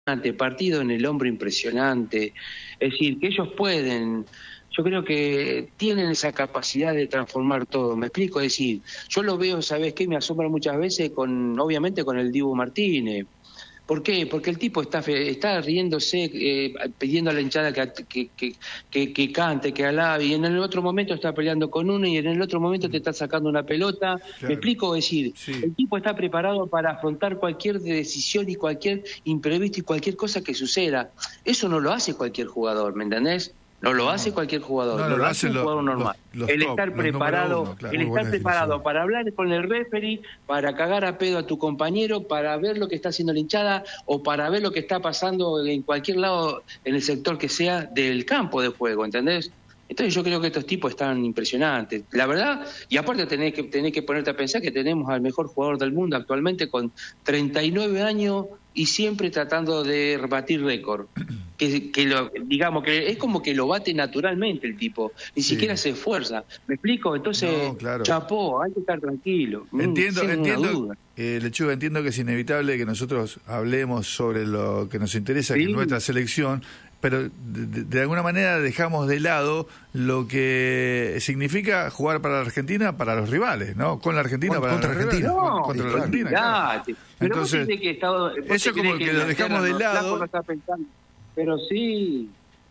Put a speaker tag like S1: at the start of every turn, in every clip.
S1: partido en el hombro impresionante. Es decir, que ellos pueden, yo creo que tienen esa capacidad de transformar todo. ¿Me explico? Es decir, yo lo veo, ¿sabes qué? Me asombra muchas veces obviamente con el Dibu Martínez. ¿Por qué? Porque el tipo está riéndose, pidiendo a la hinchada que cante, que alabe, y en el otro momento está peleando con uno y en el otro momento te está sacando una pelota. Claro. ¿Me explico? Es decir, sí. El tipo está preparado para afrontar cualquier decisión y cualquier imprevisto y cualquier cosa que suceda. Eso no lo hace cualquier jugador, ¿me entendés? No lo hace cualquier jugador, no lo hace un jugador normal. El estar preparado, para hablar con el referee, para cagar a pedo a tu compañero, para ver lo que está haciendo la hinchada o para ver lo que está pasando en cualquier lado, en el sector que sea del campo de juego, ¿entendés? Entonces yo creo que estos tipos están impresionantes, la verdad, y aparte tenés que ponerte a pensar que tenemos al mejor jugador del mundo actualmente con 39 años y siempre tratando de batir récord. Digamos que es como que lo bate naturalmente el tipo, ni siquiera se esfuerza. ¿Me explico? Entonces, claro. Chapó, hay que estar tranquilo.
S2: Entiendo, Lechuga, entiendo que es inevitable que nosotros hablemos sobre lo que nos interesa, que es nuestra selección, pero de alguna manera dejamos de lado lo que significa jugar para la Argentina, para los rivales, ¿no? Con la Argentina, contra Argentina.
S1: No,
S2: contra la Argentina, claro. Entonces, eso como que lo dejamos de lado.
S1: No está pensando. Pero sí,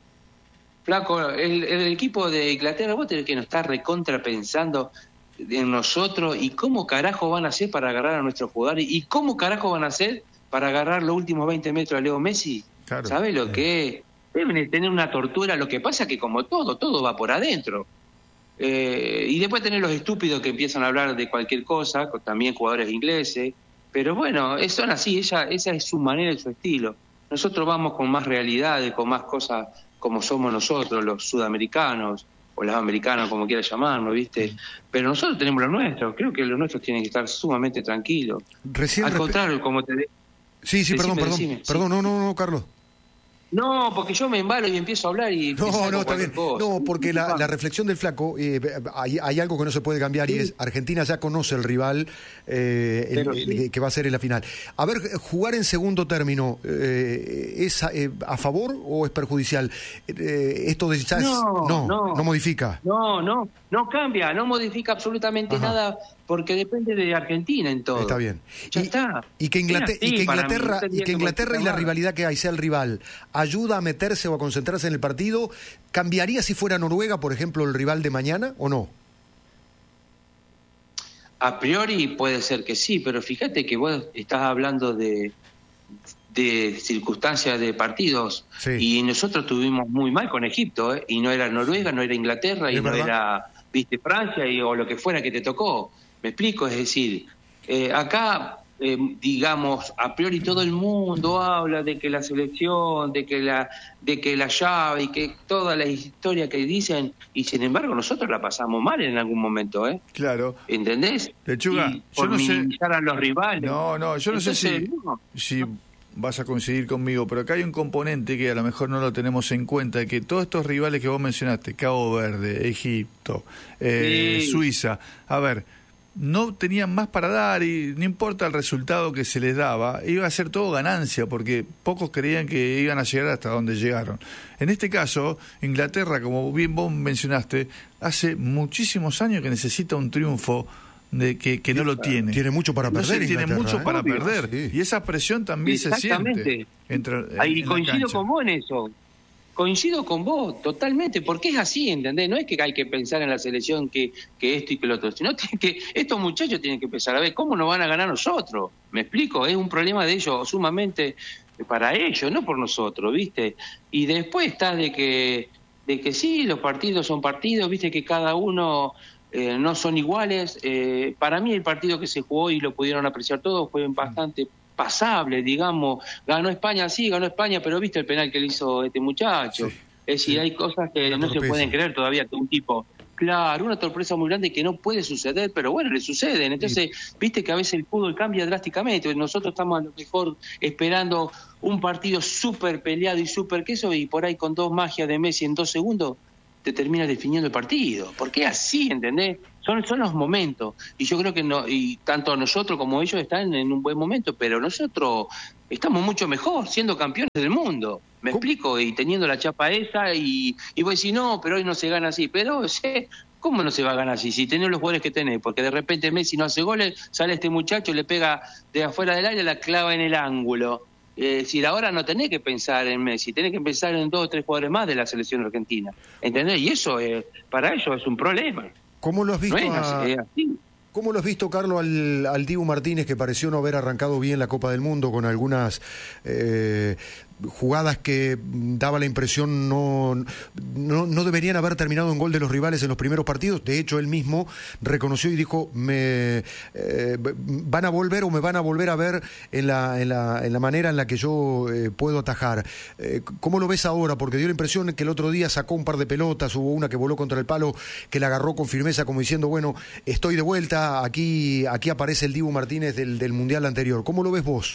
S1: Flaco, el equipo de Inglaterra, vos tenés que no estar recontra pensando en nosotros y cómo carajo van a hacer para agarrar a nuestros jugadores y cómo carajo van a hacer para agarrar los últimos 20 metros a Leo Messi. Claro. ¿Sabés lo que es? Deben tener una tortura, lo que pasa es que como todo va por adentro. Y después tener los estúpidos que empiezan a hablar de cualquier cosa, también jugadores ingleses, pero bueno, son así, esa es su manera y su estilo. Nosotros vamos con más realidades, con más cosas como somos nosotros, los sudamericanos, o los americanos, como quieras llamarnos, ¿viste? Pero nosotros tenemos lo nuestro, creo que los nuestros tienen que estar sumamente tranquilos. Al contrario, como te...
S3: Sí, perdón, no, Carlos.
S1: No, porque yo me embalo y empiezo a hablar y...
S3: No, está bien. No, porque la reflexión del Flaco, hay algo que no se puede cambiar y es, Argentina ya conoce el rival que va a ser en la final. A ver, jugar en segundo término, ¿es a favor o es perjudicial? Esto de ya no modifica.
S1: No cambia, no modifica absolutamente nada porque depende de Argentina en todo.
S3: Está bien.
S1: Está.
S3: Y que Inglaterra y la rivalidad que hay, sea el rival, ayuda a meterse o a concentrarse en el partido, ¿cambiaría si fuera Noruega, por ejemplo, el rival de mañana o no?
S1: A priori puede ser que sí, pero fíjate que vos estás hablando de circunstancias de partidos y nosotros tuvimos muy mal con Egipto, y no era Noruega, no era Inglaterra y no era, viste, Francia o lo que fuera que te tocó. ¿Me explico? Es decir, acá, digamos, a priori todo el mundo habla de que la selección, de que la llave y que toda la historia que dicen, y sin embargo nosotros la pasamos mal en algún momento, ¿eh?
S2: Claro.
S1: ¿Entendés?
S2: Lechuga, yo no sé...
S1: a los rivales.
S2: No, yo no sé si vas a coincidir conmigo, pero acá hay un componente que a lo mejor no lo tenemos en cuenta, que todos estos rivales que vos mencionaste, Cabo Verde, Egipto, Suiza, a ver, no tenían más para dar y no importa el resultado que se les daba, iba a ser todo ganancia porque pocos creían que iban a llegar hasta donde llegaron. En este caso, Inglaterra, como bien vos mencionaste, hace muchísimos años que necesita un triunfo de que no lo tiene.
S3: Tiene mucho para perder.
S2: Tiene mucho para perder. Sí. Y esa presión también se siente.
S1: Ahí coincido con vos en eso. Coincido con vos totalmente, porque es así, ¿entendés? No es que hay que pensar en la selección que esto y que lo otro, sino que estos muchachos tienen que pensar a ver cómo nos van a ganar nosotros. ¿Me explico? Es un problema de ellos sumamente para ellos, no por nosotros, ¿viste? Y después está de que sí, los partidos son partidos, ¿viste? Que cada uno... no son iguales. Para mí el partido que se jugó y lo pudieron apreciar todos fue bastante pasable, digamos. Ganó España, pero viste el penal que le hizo este muchacho. Sí, es decir, hay cosas que no se pueden creer todavía que un tipo... Claro, una sorpresa muy grande que no puede suceder, pero bueno, le suceden. Entonces, viste que a veces el fútbol cambia drásticamente. Nosotros estamos a lo mejor esperando un partido súper peleado y súper queso y por ahí con dos magias de Messi en 2 segundos te termina definiendo el partido, porque es así, ¿entendés? Son los momentos, y yo creo que no, y tanto nosotros como ellos están en un buen momento, pero nosotros estamos mucho mejor siendo campeones del mundo, ¿me explico? Y teniendo la chapa esa, y vos decís, no, pero hoy no se gana así, pero ¿cómo no se va a ganar así? Si tenés los jugadores que tenés, porque de repente Messi no hace goles, sale este muchacho, le pega de afuera del área, la clava en el ángulo. Es decir, ahora no tenés que pensar en Messi, tenés que pensar en 2 o 3 jugadores más de la selección argentina, ¿entendés? Y eso para ellos es un problema.
S3: ¿Cómo lo has visto?
S1: No es así.
S3: ¿Cómo lo has visto, Carlos, al Dibu Martínez, que pareció no haber arrancado bien la Copa del Mundo, con algunas jugadas que daba la impresión no deberían haber terminado en gol de los rivales en los primeros partidos? De hecho, él mismo reconoció y dijo, van a volver o me van a volver a ver en la manera en la que yo puedo atajar. ¿Cómo lo ves ahora? Porque dio la impresión que el otro día sacó un par de pelotas, hubo una que voló contra el palo, que la agarró con firmeza como diciendo, bueno, estoy de vuelta, aquí aparece el Dibu Martínez del Mundial anterior. ¿Cómo lo ves vos?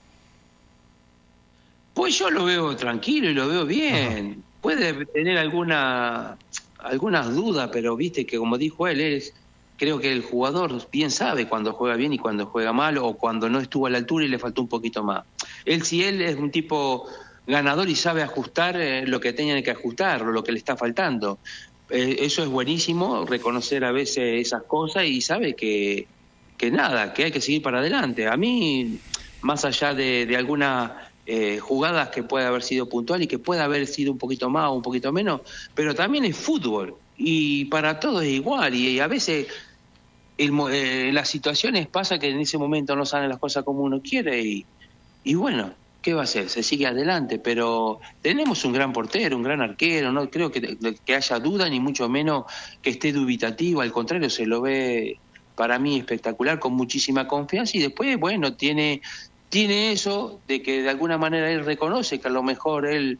S1: Pues yo lo veo tranquilo y lo veo bien. Ajá. Puede tener algunas dudas, pero viste que como dijo él, creo que el jugador bien sabe cuando juega bien y cuando juega mal, o cuando no estuvo a la altura y le faltó un poquito más. Él es un tipo ganador y sabe ajustar lo que tenía que ajustar, lo que le está faltando. Eso es buenísimo, reconocer a veces esas cosas, y sabe que nada, que hay que seguir para adelante. A mí, más allá de alguna jugadas que puede haber sido puntual y que puede haber sido un poquito más o un poquito menos, pero también es fútbol y para todos es igual, y a veces las situaciones pasa que en ese momento no salen las cosas como uno quiere, y bueno, ¿qué va a hacer? Se sigue adelante, pero tenemos un gran portero, un gran arquero, no creo que haya duda, ni mucho menos que esté dubitativo, al contrario, se lo ve para mí espectacular, con muchísima confianza, y después, bueno, tiene eso de que de alguna manera él reconoce que a lo mejor él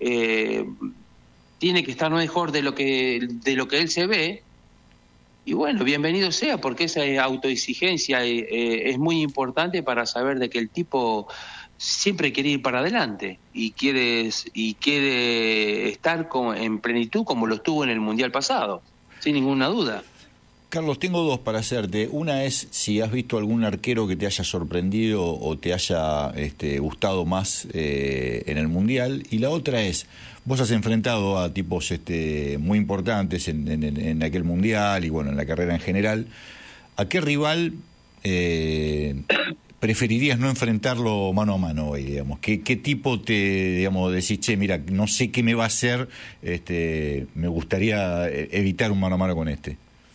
S1: tiene que estar mejor de lo que él se ve, y bueno, bienvenido sea, porque esa autoexigencia es muy importante para saber de que el tipo siempre quiere ir para adelante y quiere estar en plenitud como lo estuvo en el Mundial pasado, sin ninguna duda.
S4: Carlos, tengo 2 para hacerte. Una es si has visto algún arquero que te haya sorprendido o te haya gustado más en el Mundial. Y la otra es, vos has enfrentado a tipos muy importantes en aquel Mundial y bueno, en la carrera en general. ¿A qué rival preferirías no enfrentarlo mano a mano hoy, digamos? ¿Qué tipo decís, che, mira, no sé qué me va a hacer, me gustaría evitar un mano a mano con este?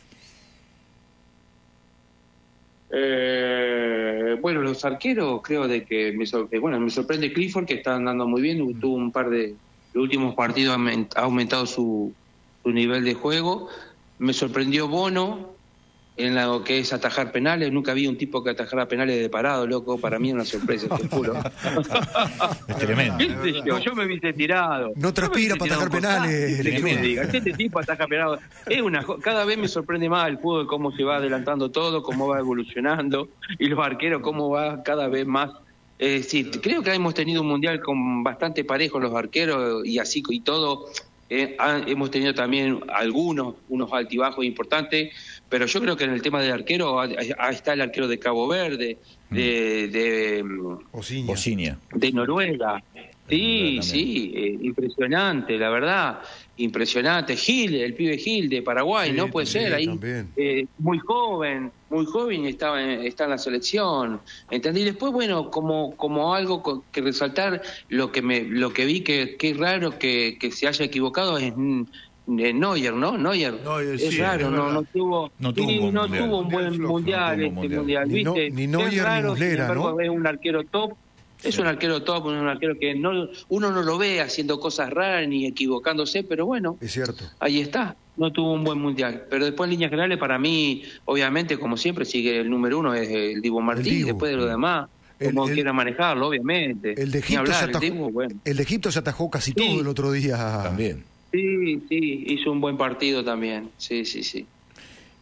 S1: Bueno, los arqueros creo de que me sorprende Clifford, que está andando muy bien, tuvo un par de los últimos partidos, ha aumentado su nivel de juego. Me sorprendió Bono en lo que es atajar penales. Nunca vi un tipo que atajara penales de parado, loco. Para mí es una sorpresa, te juro.
S4: Es tremendo.
S1: Yo me viste tirado.
S3: No transpira para atajar penales.
S1: Este tipo ataja penales. Cada vez me sorprende más el fútbol, cómo se va adelantando todo, cómo va evolucionando, y los arqueros cómo va cada vez más. Sí, creo que hemos tenido un mundial con bastante parejo los arqueros, y así y todo. Hemos tenido también unos altibajos importantes, pero yo creo que en el tema del arquero está el arquero de Cabo Verde, de
S4: Ociña,
S1: de Noruega. Sí, impresionante, la verdad, impresionante. El pibe Gil de Paraguay, sí, no puede ser, ahí muy joven está en la selección, ¿entendí? Después, bueno, como algo que resaltar, lo que vi que es raro que se haya equivocado es Neuer, ¿no? Neuer es sí, raro, no tuvo un buen mundial mundial, ¿viste?
S3: Ni Neuer
S1: raro,
S3: ni Muslera, ¿no?
S1: Es un arquero top. Es un arquero top, un arquero que uno no lo ve haciendo cosas raras ni equivocándose, pero bueno,
S3: es cierto.
S1: Ahí está, no tuvo un buen mundial. Pero después en líneas generales, para mí, obviamente, como siempre, sigue el número 1 es el Dibu Martínez, después de lo demás, como quiera manejarlo, obviamente.
S3: El de Egipto se atajó casi todo el otro día.
S4: También.
S1: Sí, hizo un buen partido también, sí.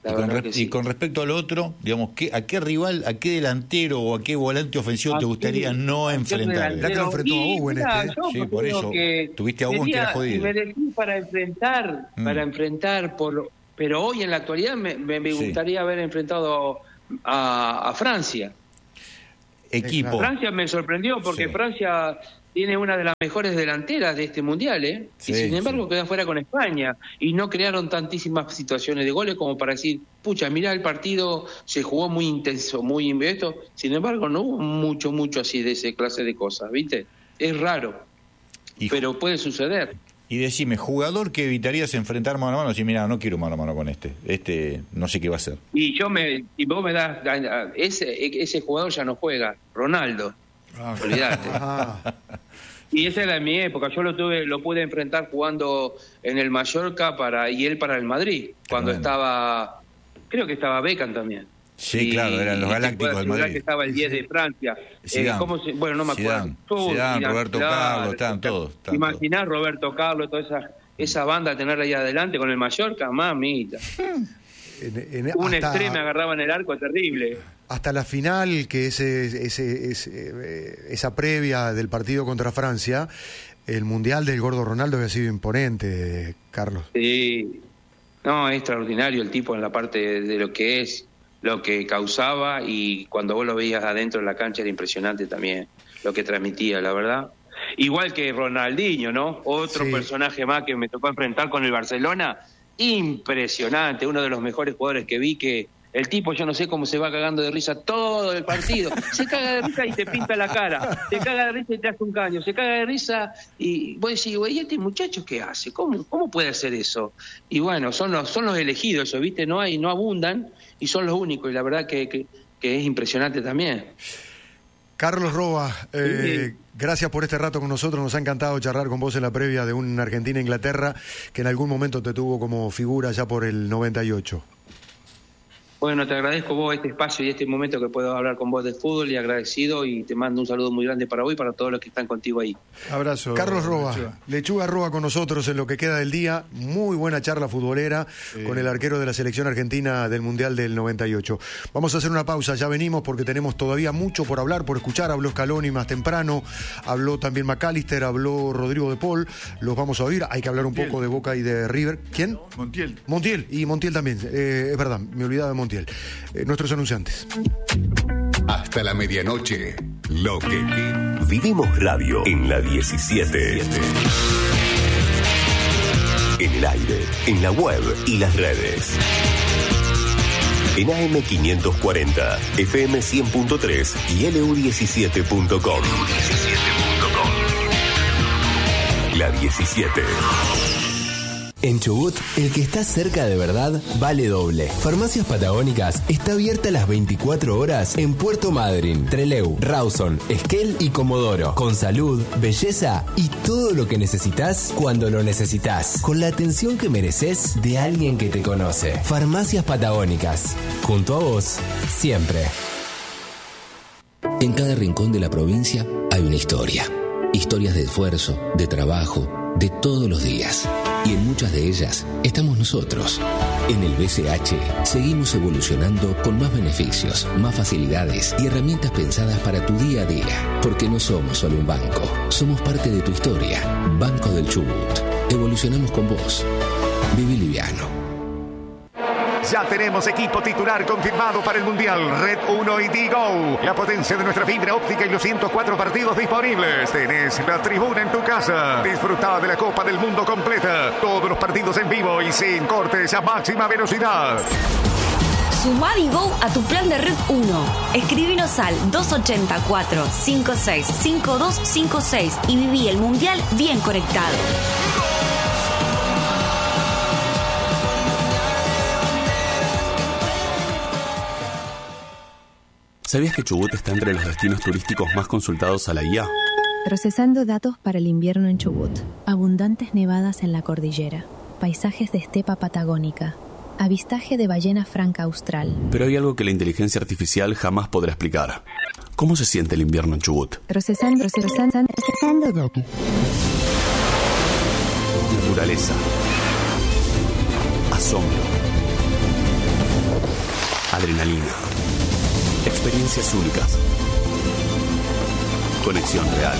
S4: Y con respecto al otro, digamos, ¿a qué rival, a qué delantero o a qué volante ofensivo te gustaría no enfrentar?
S3: Ya que lo enfrentó a Owen
S4: Sí, por eso. Tuviste a Owen que era jodido.
S1: Me elegí para enfrentar, pero hoy en la actualidad me gustaría haber enfrentado a Francia.
S4: Equipo.
S1: Francia me sorprendió porque Francia tiene una de las mejores delanteras de este mundial, y sin embargo quedó fuera con España y no crearon tantísimas situaciones de goles como para decir, pucha, mirá, el partido se jugó muy intenso, muy esto, sin embargo no hubo mucho así de esa clase de cosas, ¿viste? Es raro, pero puede suceder.
S4: Y decime, jugador que evitarías enfrentar mano a mano, si mira, no quiero mano a mano con este no sé qué va a hacer.
S1: Y vos me das, ese jugador ya no juega, Ronaldo. Olvídate. Y esa era mi época. Yo lo pude enfrentar jugando en el Mallorca y él para el Madrid. Cuando creo que estaba Beckham también.
S4: Sí, claro, eran los galácticos del Madrid.
S1: Que estaba el 10 de Francia. Bueno, no me acuerdo.
S4: Zidane, Roberto Carlos, estaban todos.
S1: Imaginás Roberto Carlos, toda esa banda tener ahí adelante con el Mallorca, mamita. Un extremo me agarraba en el arco terrible.
S3: Hasta la final, que esa previa del partido contra Francia, el Mundial del Gordo Ronaldo había sido imponente, Carlos.
S1: Sí, no, es extraordinario el tipo en la parte de lo que causaba, y cuando vos lo veías adentro de la cancha era impresionante también lo que transmitía, la verdad. Igual que Ronaldinho, ¿no? Otro personaje más que me tocó enfrentar con el Barcelona, impresionante, uno de los mejores jugadores que vi, que el tipo, yo no sé cómo se va cagando de risa todo el partido. Se caga de risa y te pinta la cara. Se caga de risa y te hace un caño. Se caga de risa y vos decís, güey, ¿y este muchacho qué hace? ¿Cómo puede hacer eso? Y bueno, son los elegidos, eso, ¿viste? No abundan y son los únicos. Y la verdad que es impresionante también.
S3: Carlos Roa, gracias por este rato con nosotros. Nos ha encantado charlar con vos en la previa de un Argentina-Inglaterra que en algún momento te tuvo como figura ya por el 98.
S1: Bueno, te agradezco vos este espacio y este momento que puedo hablar con vos de fútbol, y agradecido, y te mando un saludo muy grande para vos y para todos los que están contigo ahí.
S2: Abrazo.
S3: Carlos Roa, Lechuga Roa con nosotros en lo que queda del día. Muy buena charla futbolera con el arquero de la selección argentina del Mundial del 98. Vamos a hacer una pausa, ya venimos porque tenemos todavía mucho por hablar, por escuchar. Habló Scaloni más temprano, habló también McAllister, habló Rodrigo de Paul. Los vamos a oír. Hay que hablar un poco de Boca y de River. ¿Quién? Montiel. Y Montiel también. Es verdad, me olvidaba de Montiel. Nuestros anunciantes.
S5: Hasta la medianoche, lo que...
S6: Vivimos Radio en la 17. En el aire, en la web y las redes. En AM540, FM 100.3 y LU17.com. La 17.
S7: En Chubut, el que está cerca de verdad vale doble. Farmacias Patagónicas está abierta las 24 horas en Puerto Madryn, Trelew, Rawson, Esquel y Comodoro. Con salud, belleza y todo lo que necesitas cuando lo necesitas. Con la atención que mereces de alguien que te conoce. Farmacias Patagónicas. Junto a vos, siempre.
S8: En cada rincón de la provincia hay una historia. Historias de esfuerzo, de trabajo, de todos los días. Y en muchas de ellas estamos nosotros. En el BCH seguimos evolucionando con más beneficios, más facilidades y herramientas pensadas para tu día a día. Porque no somos solo un banco, somos parte de tu historia. Banco del Chubut. Evolucionamos con vos. Viví liviano.
S9: Ya tenemos equipo titular confirmado para el Mundial. Red 1 y Digo. La potencia de nuestra fibra óptica y los 104 partidos disponibles. Tenés la tribuna en tu casa. Disfruta de la Copa del Mundo completa. Todos los partidos en vivo y sin cortes a máxima velocidad.
S10: Sumá Digo a tu plan de Red 1. Escribinos al 284-565256 y viví el Mundial bien conectado.
S11: ¿Sabías que Chubut está entre los destinos turísticos más consultados a la IA?
S12: Procesando datos para el invierno en Chubut. Abundantes nevadas en la cordillera. Paisajes de estepa patagónica. Avistaje de ballena franca austral.
S11: Pero hay algo que la inteligencia artificial jamás podrá explicar. ¿Cómo se siente el invierno en Chubut?
S12: Procesando datos.
S11: Naturaleza. Asombro. Adrenalina. Experiencias únicas. Conexión real.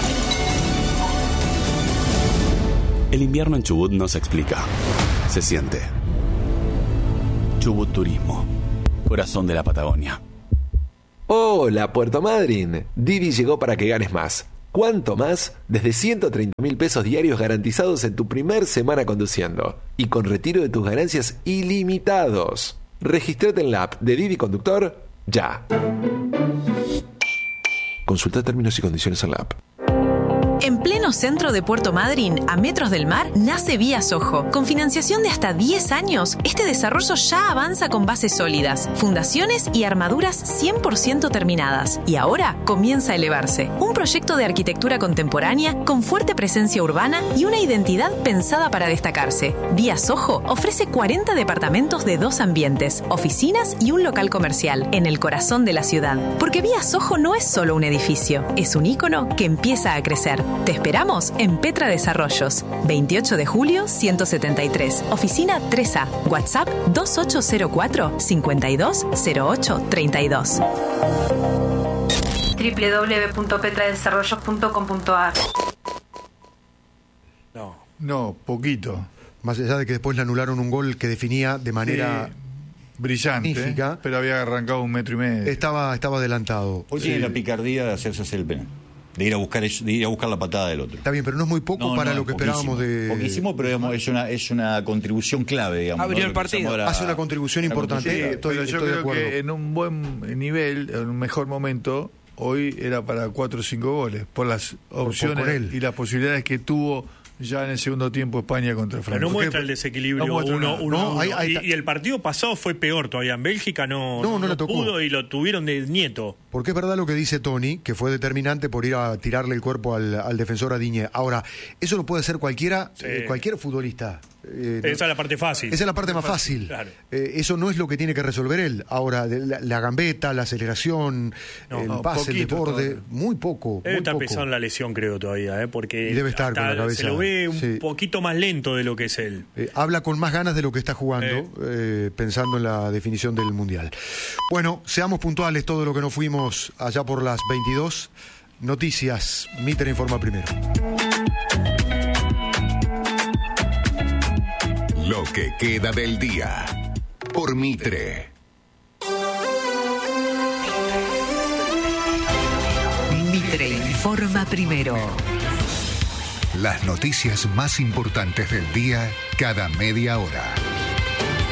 S11: El invierno en Chubut no se explica, se siente. Chubut Turismo, corazón de la Patagonia.
S13: Hola, Puerto Madryn. Didi llegó para que ganes más. ¿Cuánto más? Desde 130.000 pesos diarios garantizados en tu primer semana conduciendo. Y con retiro de tus ganancias ilimitados. Regístrate en la app de Didi Conductor ya. Consulta términos y condiciones en la app.
S14: En pleno centro de Puerto Madryn, a metros del mar, nace Vía Sojo. Con financiación de hasta 10 años, este desarrollo ya avanza con bases sólidas, fundaciones y armaduras 100% terminadas. Y ahora comienza a elevarse. Un proyecto de arquitectura contemporánea con fuerte presencia urbana y una identidad pensada para destacarse. Vía Sojo ofrece 40 departamentos de 2 ambientes, oficinas y un local comercial, en el corazón de la ciudad. Porque Vía Sojo no es solo un edificio, es un ícono que empieza a crecer. Te esperamos en Petra Desarrollos, 28 de julio 173, oficina 3A, WhatsApp 2804-520832.
S15: www.petradesarrollos.com.ar.
S2: No, poquito.
S3: Más allá de que después le anularon un gol que definía de manera
S2: brillante,
S3: magnífica,
S2: pero había arrancado 1,5 metros.
S3: Estaba adelantado.
S4: Hoy tiene la picardía de hacerse el penal. De ir a buscar la patada del otro.
S3: Está bien, pero no es muy poco para lo que esperábamos de...
S4: Poquísimo, pero digamos, es una contribución clave, digamos.
S3: Abrió el partido. Hace una contribución importante.
S2: Sí, pero yo creo que en un buen nivel, en un mejor momento, hoy era para 4 o 5 goles, por las opciones y las posibilidades que tuvo ya en el segundo tiempo España contra Francia.
S16: Pero no muestra el desequilibrio 1-1. Y el partido pasado fue peor todavía. En Bélgica no le tocó. Pudo y lo tuvieron de nieto.
S3: Porque es verdad lo que dice Tony, que fue determinante por ir a tirarle el cuerpo al defensor Adiñé. Ahora, eso lo puede hacer cualquiera, cualquier futbolista.
S16: Esa es la parte fácil.
S3: Esa es la parte más fácil.
S16: Claro.
S3: Eso no es lo que tiene que resolver él. Ahora, la gambeta, la aceleración, el pase, el desborde, muy poco.
S16: Él está pesando la lesión, creo, todavía, porque
S3: y debe estar con la cabeza.
S16: Se lo ve un poquito más lento de lo que es él.
S3: Habla con más ganas de lo que está jugando, pensando en la definición del Mundial. Bueno, seamos puntuales todo lo que nos fuimos allá por las 22. Noticias, Mitre informa primero.
S5: Lo que queda del día por Mitre.
S17: Mitre informa primero.
S5: Las noticias más importantes del día cada media hora.